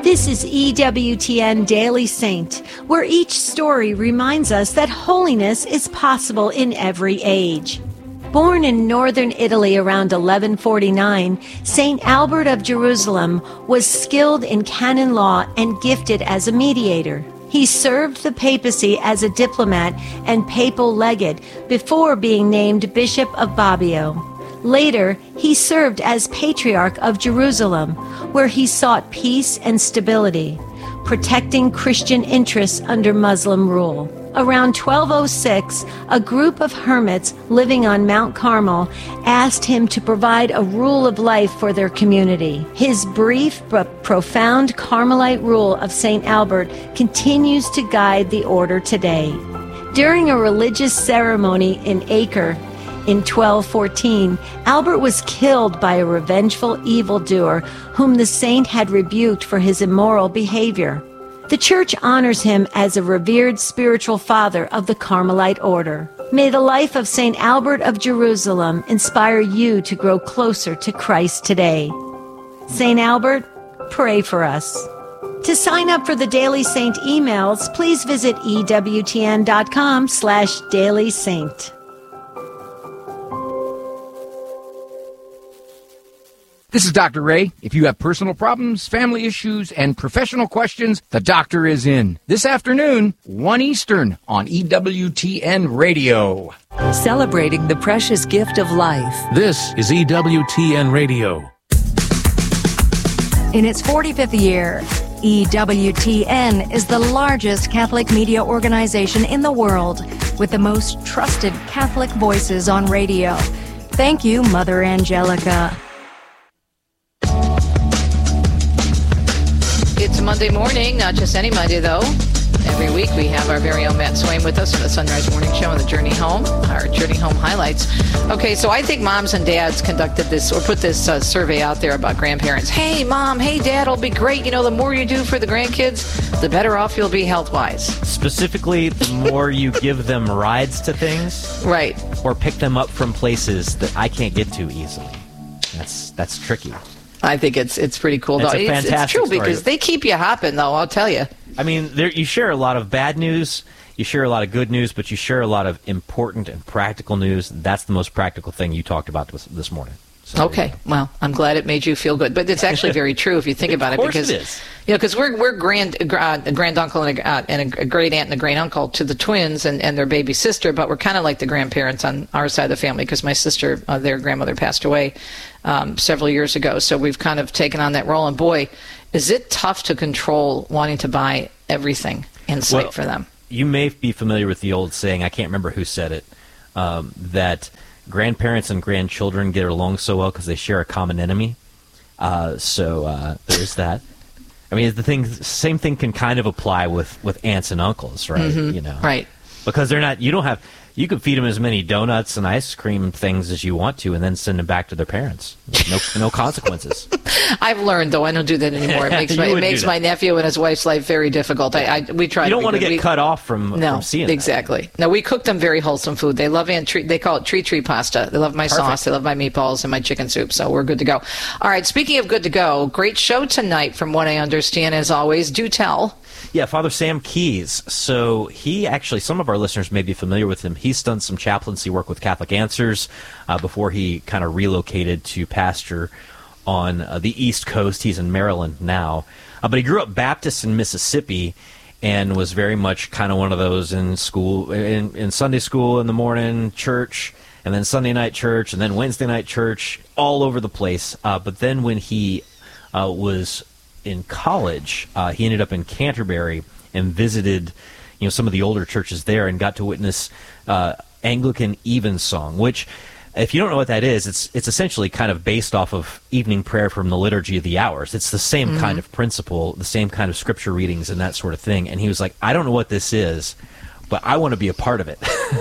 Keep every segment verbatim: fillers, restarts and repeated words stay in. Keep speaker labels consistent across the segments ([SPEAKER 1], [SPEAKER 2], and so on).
[SPEAKER 1] This is E W T N Daily Saint, where each story reminds us that holiness is possible in every age. Born in northern Italy around eleven forty-nine, Saint Albert of Jerusalem was skilled in canon law and gifted as a mediator. He served the papacy as a diplomat and papal legate before being named Bishop of Bobbio. Later, he served as Patriarch of Jerusalem, where he sought peace and stability, protecting Christian interests under Muslim rule. Around twelve oh six, a group of hermits living on Mount Carmel asked him to provide a rule of life for their community. His brief but profound Carmelite rule of Saint Albert continues to guide the order today. During a religious ceremony in Acre, in twelve fourteen, Albert was killed by a revengeful evildoer whom the saint had rebuked for his immoral behavior. The Church honors him as a revered spiritual father of the Carmelite order. May the life of Saint Albert of Jerusalem inspire you to grow closer to Christ today. Saint Albert, pray for us. To sign up for the Daily Saint emails, please visit ewtn.com slash Daily Saint.
[SPEAKER 2] This is Doctor Ray. If you have personal problems, family issues, and professional questions, the doctor is in. This afternoon, one Eastern on E W T N Radio.
[SPEAKER 3] Celebrating the precious gift of life.
[SPEAKER 4] This is E W T N Radio.
[SPEAKER 3] In its forty-fifth year, E W T N is the largest Catholic media organization in the world with the most trusted Catholic voices on radio. Thank you, Mother Angelica.
[SPEAKER 5] It's Monday morning, not just any Monday, though. Every week we have our very own Matt Swain with us for the Sunrise Morning Show and the Journey Home, our Journey Home highlights. Okay, so I think moms and dads conducted this, or put this uh, survey out there about grandparents. Hey, Mom, hey, Dad, it'll be great. You know, the more you do for the grandkids, the better off you'll be health-wise.
[SPEAKER 6] Specifically, the more you give them rides to things.
[SPEAKER 5] Right.
[SPEAKER 6] Or pick them up from places that I can't get to easily. That's that's tricky.
[SPEAKER 5] I think it's it's pretty cool.
[SPEAKER 6] It's
[SPEAKER 5] though.
[SPEAKER 6] a fantastic
[SPEAKER 5] it's, it's true
[SPEAKER 6] story.
[SPEAKER 5] Because they keep you hopping, though, I'll tell you.
[SPEAKER 6] I mean, there, you share a lot of bad news, you share a lot of good news, but you share a lot of important and practical news. That's the most practical thing you talked about this, this morning. So,
[SPEAKER 5] okay,
[SPEAKER 6] yeah.
[SPEAKER 5] Well, I'm glad it made you feel good, but it's actually very true if you think about it.
[SPEAKER 6] Of course
[SPEAKER 5] because
[SPEAKER 6] it is.
[SPEAKER 5] You know, because we're we're grand uh, a grand uncle and a, uh, and a great aunt and a great uncle to the twins and, and their baby sister, but we're kind of like the grandparents on our side of the family because my sister, uh, their grandmother, passed away um, several years ago. So we've kind of taken on that role. And boy, is it tough to control wanting to buy everything in sight
[SPEAKER 6] well,
[SPEAKER 5] for them.
[SPEAKER 6] You may be familiar with the old saying, I can't remember who said it, um, that grandparents and grandchildren get along so well because they share a common enemy. Uh, so uh, there's that. I mean, the thing, same thing can kind of apply with, with aunts and uncles, right?
[SPEAKER 5] Mm-hmm.
[SPEAKER 6] You know,
[SPEAKER 5] right?
[SPEAKER 6] Because they're not. You don't have. You can feed them as many donuts and ice cream things as you want to, and then send them back to their parents. No, no consequences.
[SPEAKER 5] I've learned, though, I don't do that anymore. It makes my, it makes my nephew and his wife's life very difficult. I, I we try.
[SPEAKER 6] You don't
[SPEAKER 5] to
[SPEAKER 6] want to get
[SPEAKER 5] we,
[SPEAKER 6] cut off from,
[SPEAKER 5] no,
[SPEAKER 6] from seeing
[SPEAKER 5] exactly.
[SPEAKER 6] that.
[SPEAKER 5] No, we cook them very wholesome food. They love Aunt Tree. They call it tree tree pasta. They love my
[SPEAKER 6] Perfect.
[SPEAKER 5] sauce. They love my meatballs and my chicken soup. So we're good to go. All right. Speaking of good to go, great show tonight, from what I understand. As always, do tell.
[SPEAKER 6] Yeah, Father Sam Keys. So he actually, some of our listeners may be familiar with him. He's done some chaplaincy work with Catholic Answers uh, before he kind of relocated to pastor on uh, the East Coast. He's in Maryland now. Uh, but he grew up Baptist in Mississippi and was very much kind of one of those in school, in, in Sunday school in the morning, church, and then Sunday night church, and then Wednesday night church, all over the place. Uh, but then when he uh, was in college, uh, he ended up in Canterbury and visited, you know, some of the older churches there and got to witness uh, Anglican Evensong, which, if you don't know what that is, it's it's essentially kind of based off of evening prayer from the Liturgy of the Hours. It's the same mm-hmm. kind of principle, the same kind of scripture readings and that sort of thing. And he was like, I don't know what this is, but I want to be a part of it.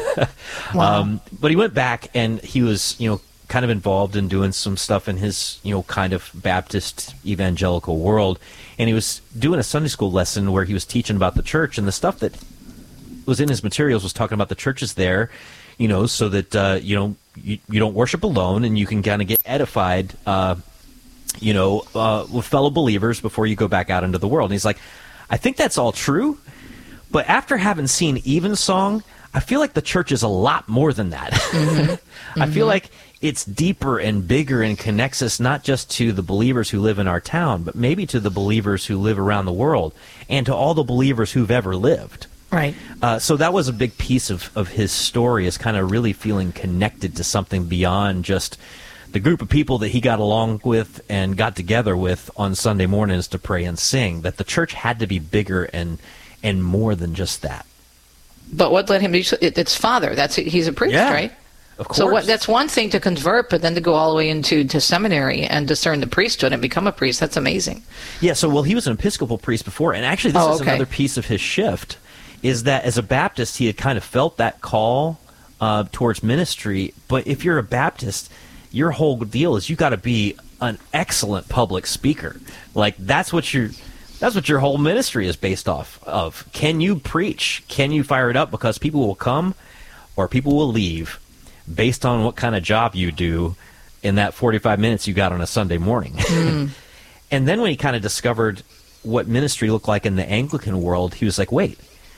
[SPEAKER 5] Wow.
[SPEAKER 6] Um, but he went back and he was, you know, kind of involved in doing some stuff in his, you know, kind of Baptist evangelical world. And he was doing a Sunday school lesson where he was teaching about the church, and the stuff that was in his materials was talking about the churches there, you know, so that, uh, you know, you, you don't worship alone and you can kind of get edified uh, you know, uh, with fellow believers before you go back out into the world. And he's like, I think that's all true, but after having seen Evensong, I feel like the church is a lot more than that. Mm-hmm. I feel like it's deeper and bigger and connects us not just to the believers who live in our town, but maybe to the believers who live around the world and to all the believers who've ever lived.
[SPEAKER 5] Right.
[SPEAKER 6] Uh, so that was a big piece of, of his story, is kind of really feeling connected to something beyond just the group of people that he got along with and got together with on Sunday mornings to pray and sing, that the church had to be bigger and and more than just that.
[SPEAKER 5] But what led him to, it, it's father. That's he's a priest,
[SPEAKER 6] Yeah,
[SPEAKER 5] right?
[SPEAKER 6] of course.
[SPEAKER 5] So what, that's one thing to convert, but then to go all the way into to seminary and discern the priesthood and become a priest, that's amazing.
[SPEAKER 6] Yeah, so, well, he was an Episcopal priest before, and actually this
[SPEAKER 5] Oh,
[SPEAKER 6] is
[SPEAKER 5] okay.
[SPEAKER 6] another piece of his shift, is that as a Baptist, he had kind of felt that call uh, towards ministry, but if you're a Baptist, your whole deal is you got to be an excellent public speaker. Like, that's what you're... That's what your whole ministry is based off of. Can you preach? Can you fire it up? Because people will come or people will leave based on what kind of job you do in that forty-five minutes you got on a Sunday morning. Mm. And then when he kind of discovered what ministry looked like in the Anglican world, he was like, wait,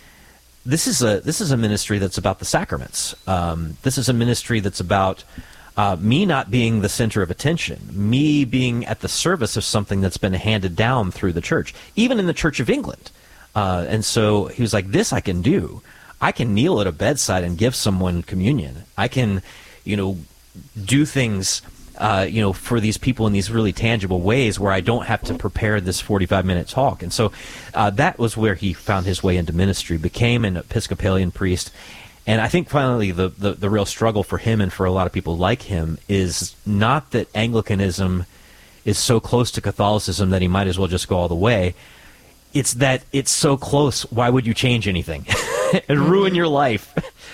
[SPEAKER 6] this is a this is a ministry that's about the sacraments. Um, this is a ministry that's about Uh, me not being the center of attention, me being at the service of something that's been handed down through the church, even in the Church of England. Uh, and so he was like, this I can do. I can kneel at a bedside and give someone communion. I can, you know, do things, uh, you know, for these people in these really tangible ways where I don't have to prepare this forty-five minute talk. And so uh, that was where he found his way into ministry, became an Episcopalian priest. And I think finally the, the, the real struggle for him and for a lot of people like him is not that Anglicanism is so close to Catholicism that he might as well just go all the way. It's that it's so close, why would you change anything and ruin your life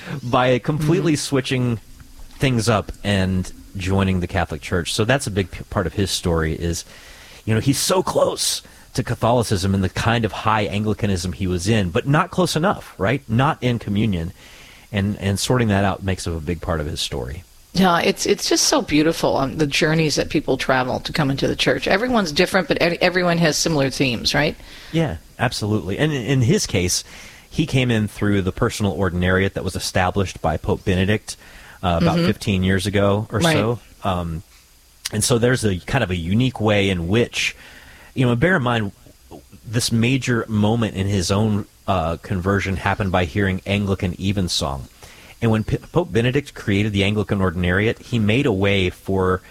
[SPEAKER 6] by completely mm-hmm. switching things up and joining the Catholic Church? So that's a big part of his story is, you know, he's so close to Catholicism and the kind of high Anglicanism he was in, but not close enough, right? Not in communion. And and sorting that out makes it a big part of his story.
[SPEAKER 5] Yeah, it's it's just so beautiful, um, the journeys that people travel to come into the church. Everyone's different, but everyone has similar themes, right?
[SPEAKER 6] Yeah, absolutely. And in his case, he came in through the personal ordinariate that was established by Pope Benedict uh, about mm-hmm. fifteen years ago or right. so. Um, and so there's a kind of a unique way in which, you know, bear in mind, this major moment in his own uh, conversion happened by hearing Anglican Evensong. And when P- Pope Benedict created the Anglican Ordinariate, he made a way for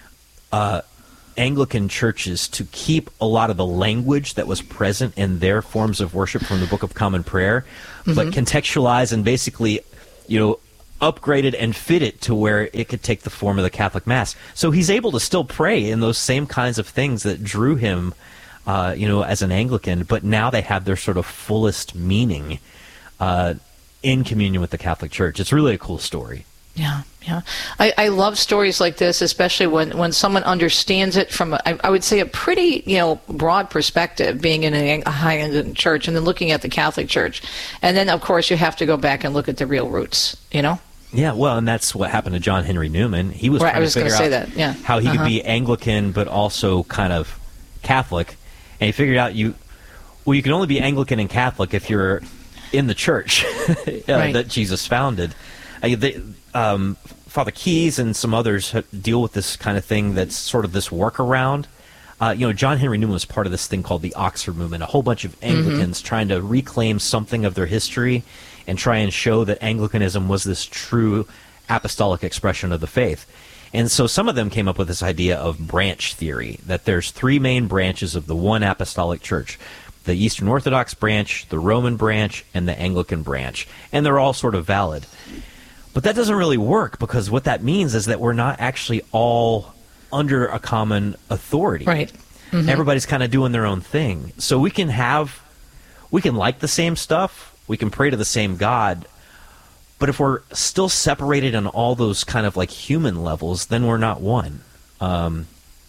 [SPEAKER 6] uh, Anglican churches to keep a lot of the language that was present in their forms of worship from the Book of Common Prayer, mm-hmm. but contextualize and basically, you know, upgrade it and fit it to where it could take the form of the Catholic Mass. So he's able to still pray in those same kinds of things that drew him Uh, you know, as an Anglican, but now they have their sort of fullest meaning uh, in communion with the Catholic Church. It's really a cool story.
[SPEAKER 5] Yeah, yeah. I, I love stories like this, especially when, when someone understands it from, a, I, I would say, a pretty, you know, broad perspective, being in a, a high-end church and then looking at the Catholic Church. And then, of course, you have to go back and look at the real roots, you know?
[SPEAKER 6] Yeah, well, and that's what happened to John Henry Newman. He was
[SPEAKER 5] right,
[SPEAKER 6] trying
[SPEAKER 5] I was
[SPEAKER 6] to figure
[SPEAKER 5] say
[SPEAKER 6] out
[SPEAKER 5] that. Yeah.
[SPEAKER 6] how he
[SPEAKER 5] uh-huh.
[SPEAKER 6] could be Anglican but also kind of Catholic. And he figured out you, well, you can only be Anglican and Catholic if you're in the church uh,
[SPEAKER 5] right.
[SPEAKER 6] that Jesus founded. Uh, they, um, Father Keys and some others deal with this kind of thing that's sort of this workaround. Uh, you know, John Henry Newman was part of this thing called the Oxford Movement, a whole bunch of Anglicans mm-hmm. trying to reclaim something of their history and try and show that Anglicanism was this true apostolic expression of the faith. And so some of them came up with this idea of branch theory, that there's three main branches of the one apostolic church: the Eastern Orthodox branch, the Roman branch, and the Anglican branch. And they're all sort of valid. But that doesn't really work, because what that means is that we're not actually all under a common authority.
[SPEAKER 5] Right. Mm-hmm.
[SPEAKER 6] Everybody's kind of doing their own thing. So we can have, we can like the same stuff, we can pray to the same God, but if we're still separated on all those kind of like human levels, then we're not one. Um,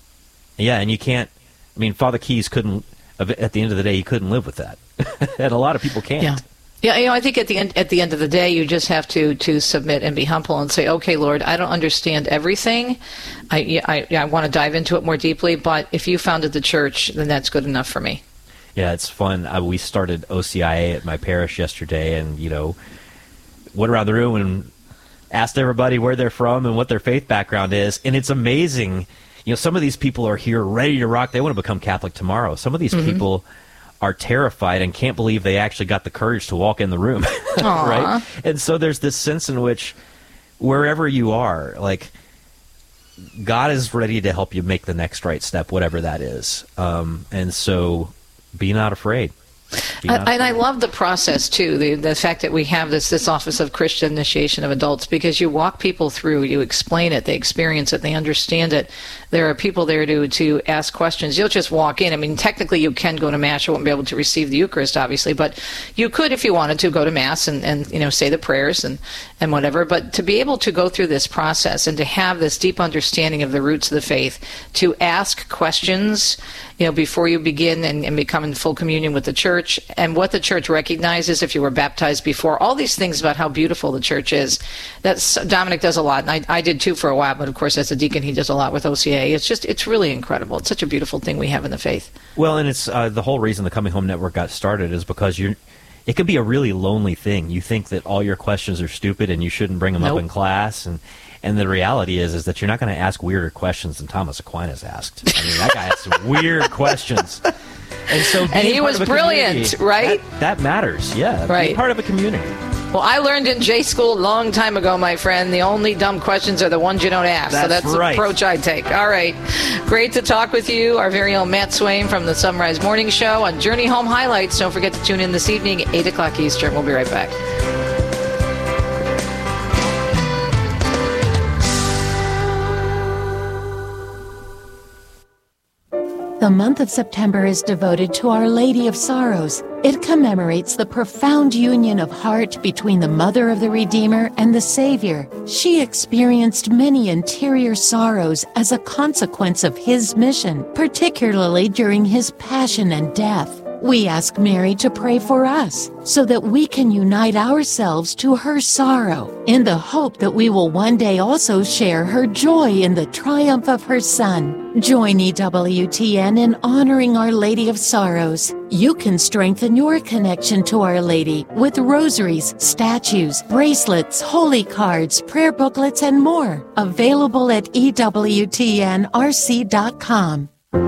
[SPEAKER 6] yeah, and you can't, I mean, Father Keys couldn't, at the end of the day, he couldn't live with that. And a lot of people can't.
[SPEAKER 5] Yeah. Yeah, you know, I think at the end at the end of the day, you just have to to submit and be humble and say, okay, Lord, I don't understand everything. I I, I want to dive into it more deeply, but if you founded the church, then that's good enough for me.
[SPEAKER 6] Yeah, it's fun. Uh, we started O C I A at my parish yesterday, and you know, went around the room and asked everybody where they're from and what their faith background is, and it's amazing. You know, some of these people are here ready to rock. They want to become Catholic tomorrow. Some of these mm-hmm. people are terrified and can't believe they actually got the courage to walk in the room, right? And so there's this sense in which wherever you are, like, God is ready to help you make the next right step, whatever that is. Um, and so be not afraid.
[SPEAKER 5] Uh, and I love the process, too, the the fact that we have this this Office of Christian Initiation of Adults, because you walk people through, you explain it, they experience it, they understand it. There are people there to, to ask questions. You'll just walk in. I mean, technically you can go to Mass. You won't be able to receive the Eucharist, obviously, but you could, if you wanted to, go to Mass and, and you know, say the prayers and, and whatever. But to be able to go through this process and to have this deep understanding of the roots of the faith, to ask questions, you know, before you begin and, and become in full communion with the church, and what the church recognizes if you were baptized before, all these things about how beautiful the church is. That's Dominic does a lot, and I, I did too for a while, but of course as a deacon he does a lot with O C A. It's just, it's really incredible. It's such a beautiful thing we have in the faith.
[SPEAKER 6] Well, and it's uh, the whole reason the Coming Home Network got started is because you're, it can be a really lonely thing. You think that all your questions are stupid and you shouldn't bring them nope. up in class, and And the reality is is that you're not going to ask weirder questions than Thomas Aquinas asked. I mean, that guy had some weird questions. And so
[SPEAKER 5] and he was brilliant, right?
[SPEAKER 6] That, that matters, yeah.
[SPEAKER 5] Right.
[SPEAKER 6] Be part of a community.
[SPEAKER 5] Well, I learned in J school a long time ago, my friend, the only dumb questions are the ones you don't ask.
[SPEAKER 6] That's
[SPEAKER 5] so that's
[SPEAKER 6] right.
[SPEAKER 5] the approach I take. All right. Great to talk with you. Our very own Matt Swain from the Sunrise Morning Show on Journey Home Highlights. Don't forget to tune in this evening, eight o'clock Eastern. We'll be right back.
[SPEAKER 1] The month of September is devoted to Our Lady of Sorrows. It commemorates the profound union of heart between the Mother of the Redeemer and the Savior. She experienced many interior sorrows as a consequence of His mission, particularly during His passion and death. We ask Mary to pray for us so that we can unite ourselves to her sorrow in the hope that we will one day also share her joy in the triumph of her Son. Join E W T N in honoring Our Lady of Sorrows. You can strengthen your connection to Our Lady with rosaries, statues, bracelets, holy cards, prayer booklets, and more. Available at E W T N R C dot com.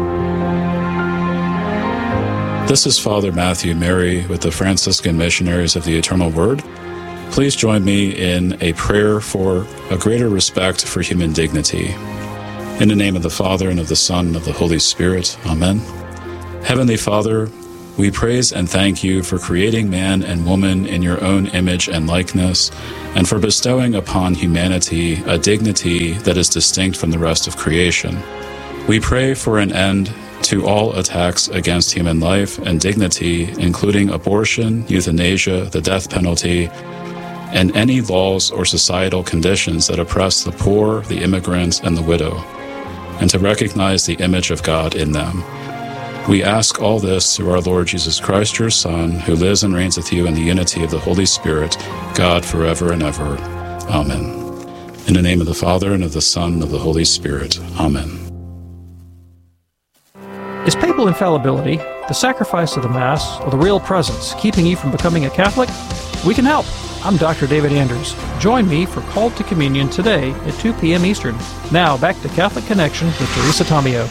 [SPEAKER 7] This is Father Matthew Mary with the Franciscan Missionaries of the Eternal Word. Please join me in a prayer for a greater respect for human dignity. In the name of the Father, and of the Son, and of the Holy Spirit. Amen. Heavenly Father, we praise and thank you for creating man and woman in your own image and likeness, and for bestowing upon humanity a dignity that is distinct from the rest of creation. We pray for an end to all attacks against human life and dignity, including abortion, euthanasia, the death penalty, and any laws or societal conditions that oppress the poor, the immigrant, and the widow, and to recognize the image of God in them. We ask all this through our Lord Jesus Christ, your Son, who lives and reigns with you in the unity of the Holy Spirit, God forever and ever. Amen. In the name of the Father, and of the Son, and of the Holy Spirit. Amen.
[SPEAKER 8] Is papal infallibility, the sacrifice of the Mass, or the real presence keeping you from becoming a Catholic? We can help. I'm Doctor David Anders. Join me for Called to Communion today at two p.m. Eastern. Now back to Catholic Connection with Teresa Tomeo.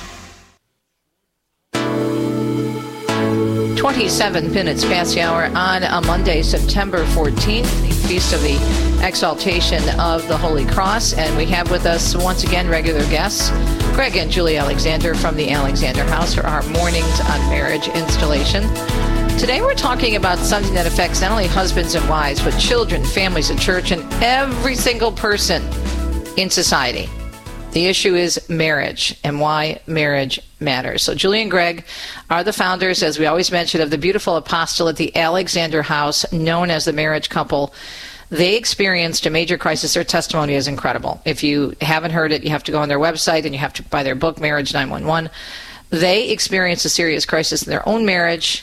[SPEAKER 5] twenty-seven minutes past the hour on a Monday, September fourteenth, the Feast of the Exaltation of the Holy Cross. And we have with us once again regular guests, Greg and Julie Alexander from the Alexander House for our Mornings on Marriage installation. Today we're talking about something that affects not only husbands and wives, but children, families, the church, and every single person in society. The issue is marriage and why marriage matters. So Julie and Greg are the founders, as we always mention, of the beautiful apostolate, the Alexander House, known as the Marriage Couple. They experienced a major crisis. Their testimony is incredible. If you haven't heard it, you have to go on their website and you have to buy their book, Marriage nine one one. They experienced a serious crisis in their own marriage,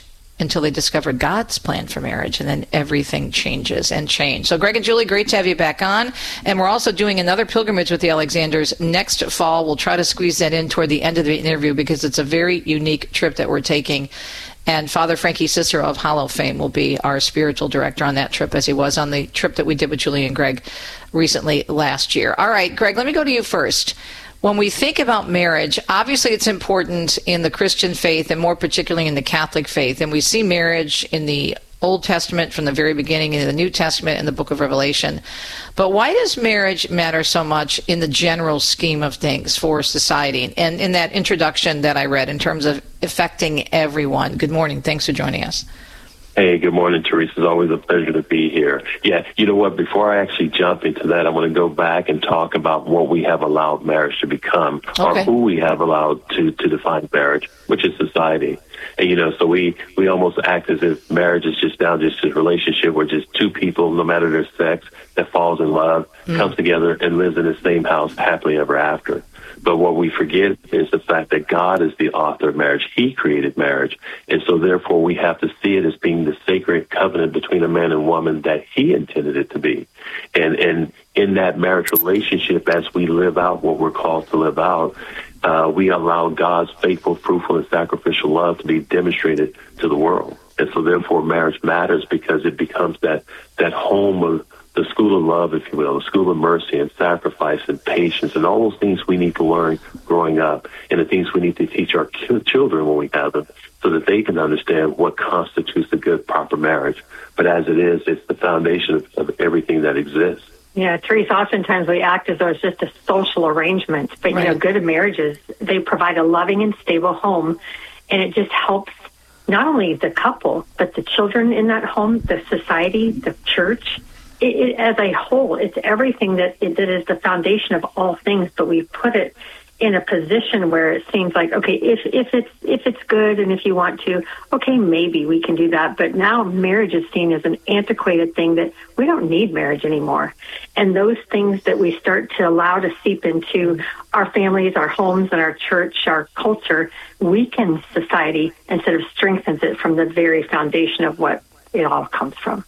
[SPEAKER 5] until they discover God's plan for marriage, and then everything changes and change. So Greg and Julie, great to have you back on. And we're also doing another pilgrimage with the Alexanders next fall. We'll try to squeeze that in toward the end of the interview because it's a very unique trip that we're taking. And Father Frankie Cicero of Hollow fame will be our spiritual director on that trip, as he was on the trip that we did with Julie and Greg recently last year. All right, Greg, let me go to you first. When we think about marriage, obviously it's important in the Christian faith and more particularly in the Catholic faith. And we see marriage in the Old Testament from the very beginning, in the New Testament, in the book of Revelation. But why does marriage matter so much in the general scheme of things for society? And in that introduction that I read in terms of affecting everyone. Good morning. Thanks for joining us.
[SPEAKER 9] Hey, good morning, Teresa. It's always a pleasure to be here. Yeah, you know what? Before I actually jump into that, I want to go back and talk about what we have allowed marriage to become, okay, or who we have allowed to, to define marriage, which is society. And, you know, so we, we almost act as if marriage is just now just a relationship where just two people, no matter their sex, that falls in love, mm. comes together and lives in the same house happily ever after. But what we forget is the fact that God is the author of marriage. He created marriage. And so therefore we have to see it as being the sacred covenant between a man and woman that he intended it to be. And, and in that marriage relationship, as we live out what we're called to live out, uh, we allow God's faithful, fruitful, and sacrificial love to be demonstrated to the world. And so therefore marriage matters because it becomes that, that home of the school of love, if you will, the school of mercy and sacrifice and patience and all those things we need to learn growing up and the things we need to teach our children when we have them so that they can understand what constitutes a good, proper marriage. But as it is, it's the foundation of, of everything that exists.
[SPEAKER 10] Yeah, Teresa, oftentimes we act as though it's just a social arrangement. But, right. you know, good marriages, they provide a loving and stable home, and it just helps not only the couple, but the children in that home, the society, the church. It, it, as a whole, it's everything that it, that is the foundation of all things, but we put it in a position where it seems like, okay, if if it's if it's good and if you want to, okay, maybe we can do that. But now marriage is seen as an antiquated thing that we don't need marriage anymore. And those things that we start to allow to seep into our families, our homes, and our church, our culture, weakens society instead of strengthens it from the very foundation of what it all comes from.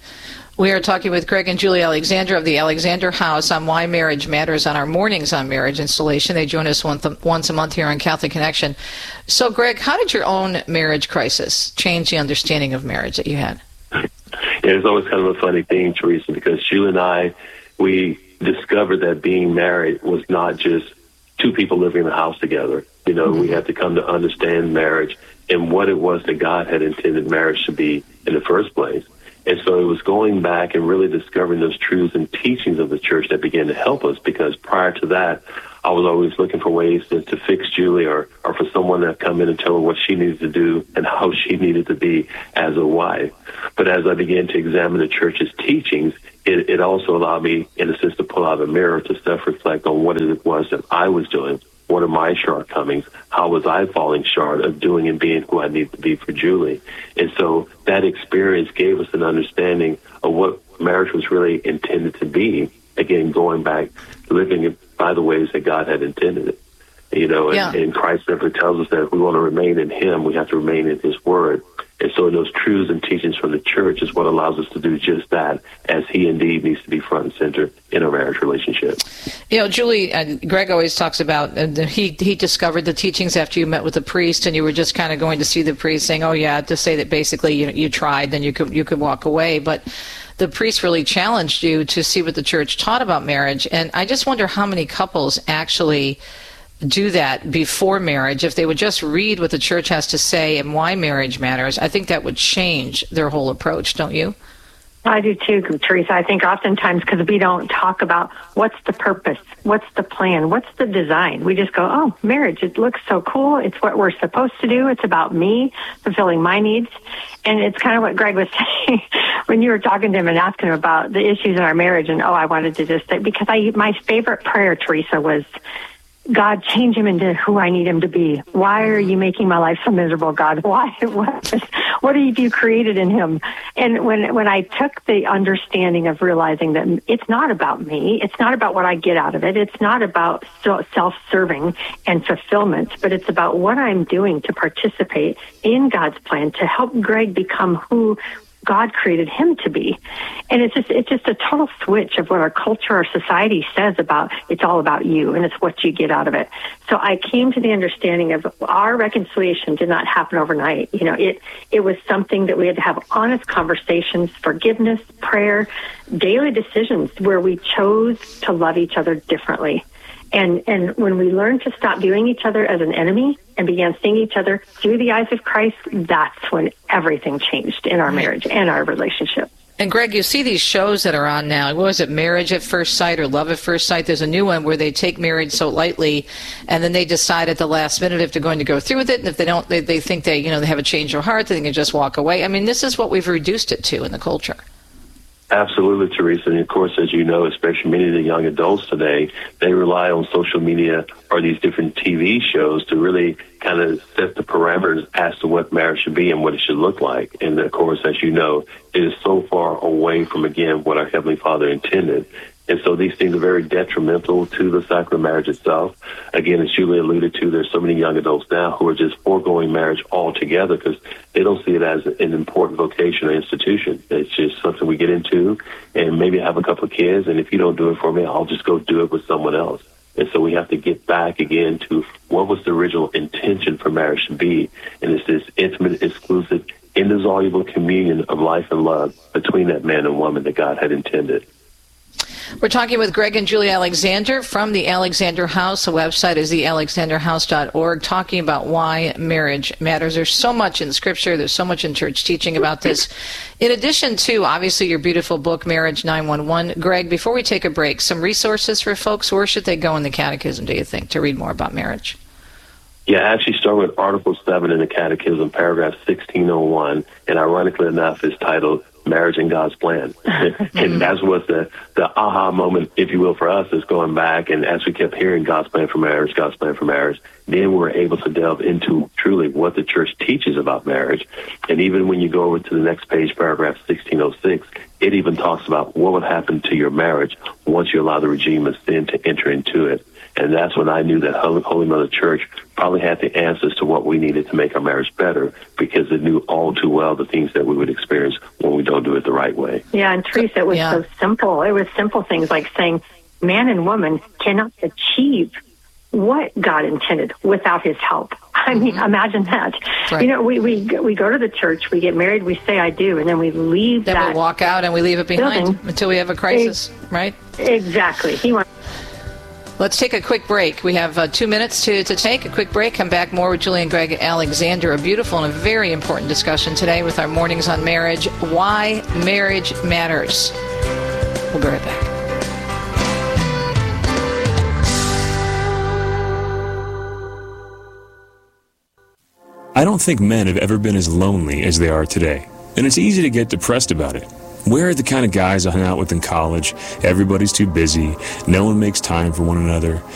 [SPEAKER 5] We are talking with Greg and Julie Alexander of the Alexander House on why marriage matters on our Mornings on Marriage installation. They join us once, once a month here on Catholic Connection. So, Greg, how did your own marriage crisis change the understanding of marriage that you had?
[SPEAKER 9] Yeah, it's always kind of a funny thing, Teresa, because Julie and I, we discovered that being married was not just two people living in a house together. You know, mm-hmm. we had to come to understand marriage and what it was that God had intended marriage to be in the first place. And so it was going back and really discovering those truths and teachings of the church that began to help us, because prior to that, I was always looking for ways to, to fix Julie or, or for someone to come in and tell her what she needed to do and how she needed to be as a wife. But as I began to examine the church's teachings, it, it also allowed me, in a sense, to pull out a mirror to self-reflect on what it was that I was doing. What are my shortcomings? How was I falling short of doing and being who I need to be for Julie? And so that experience gave us an understanding of what marriage was really intended to be. Again, going back, living it by the ways that God had intended it. You know, and, yeah. and Christ simply tells us that if we want to remain in Him, we have to remain in His Word. And so those truths and teachings from the church is what allows us to do just that, as He indeed needs to be front and center in a marriage relationship.
[SPEAKER 5] You know, Julie, uh, Greg always talks about uh, the, he he discovered the teachings after you met with the priest, and you were just kind of going to see the priest, saying, "Oh yeah," to say that basically you you tried, then you could you could walk away, but the priest really challenged you to see what the church taught about marriage. And I just wonder how many couples actually do that before marriage. If they would just read what the church has to say and why marriage matters, I think that would change their whole approach, don't you?
[SPEAKER 10] I do too, Teresa. I think oftentimes because we don't talk about what's the purpose, what's the plan, what's the design. We just go, oh, marriage, it looks so cool. It's what we're supposed to do. It's about me fulfilling my needs. And it's kind of what Greg was saying when you were talking to him and asking him about the issues in our marriage. And, oh, I wanted to just say, because I my favorite prayer, Teresa, was, God, change him into who I need him to be. Why are you making my life so miserable, God? Why? What, what have you created in him? And when when I took the understanding of realizing that it's not about me, it's not about what I get out of it, it's not about self-serving and fulfillment, but it's about what I'm doing to participate in God's plan to help Greg become who God created him to be. And it's just it's just a total switch of what our culture, our society says about it's all about you and it's what you get out of it. So I came to the understanding of our reconciliation did not happen overnight. You know, it it was something that we had to have honest conversations, forgiveness, prayer, daily decisions where we chose to love each other differently. And and when we learned to stop viewing each other as an enemy and began seeing each other through the eyes of Christ, that's when everything changed in our marriage and our relationship.
[SPEAKER 5] And Greg, you see these shows that are on now. What was it, Marriage at First Sight or Love at First Sight? There's a new one where they take marriage so lightly, and then they decide at the last minute if they're going to go through with it. And if they don't, they, they think they, you know, they have a change of heart. They can just walk away. I mean, this is what we've reduced it to in the culture.
[SPEAKER 9] Absolutely, Teresa. And of course, as you know, especially many of the young adults today, they rely on social media or these different T V shows to really kind of set the parameters as to what marriage should be and what it should look like. And of course, as you know, it is so far away from, again, what our Heavenly Father intended. And so these things are very detrimental to the sacrament of marriage itself. Again, as Julie alluded to, there's so many young adults now who are just foregoing marriage altogether because they don't see it as an important vocation or institution. It's just something we get into and maybe have a couple of kids, and if you don't do it for me, I'll just go do it with someone else. And so we have to get back again to what was the original intention for marriage to be, and it's this intimate, exclusive, indissoluble communion of life and love between that man and woman that God had intended.
[SPEAKER 5] We're talking with Greg and Julie Alexander from the Alexander House. The website is the alexander house dot org, talking about why marriage matters. There's so much in Scripture. There's so much in church teaching about this. In addition to, obviously, your beautiful book, Marriage nine one one. Greg, before we take a break, some resources for folks. Where should they go in the Catechism, do you think, to read more about marriage?
[SPEAKER 9] Yeah, I actually start with Article seven in the Catechism, paragraph sixteen oh one, and ironically enough, is titled Marriage in God's Plan. And that's what the, the aha moment, if you will, for us is going back. And as we kept hearing God's plan for marriage, God's plan for marriage, then we were able to delve into truly what the church teaches about marriage. And even when you go over to the next page, paragraph sixteen oh six, it even talks about what would happen to your marriage once you allow the regime of sin to enter into it. And that's when I knew that Holy Mother Church probably had the answers to what we needed to make our marriage better, because it knew all too well the things that we would experience when we don't do it the right way.
[SPEAKER 10] Yeah, and Teresa, it was yeah. so simple. It was simple things like saying man and woman cannot achieve what God intended without his help. I mean, mm-hmm. imagine that. Right. You know, we, we we go to the church, we get married, we say I do, and then we leave
[SPEAKER 5] then
[SPEAKER 10] that
[SPEAKER 5] Then we walk out and we leave it behind
[SPEAKER 10] building.
[SPEAKER 5] Until we have a crisis, it, right?
[SPEAKER 10] Exactly. He wants.
[SPEAKER 5] Let's take a quick break. We have uh, two minutes to, to take a quick break. Come back more with Julie and Greg Alexander. A beautiful and a very important discussion today with our Mornings on Marriage. Why marriage matters. We'll be right back.
[SPEAKER 11] I don't think men have ever been as lonely as they are today, and it's easy to get depressed about it. We're the kind of guys I hung out with in college. Everybody's too busy. No one makes time for one another.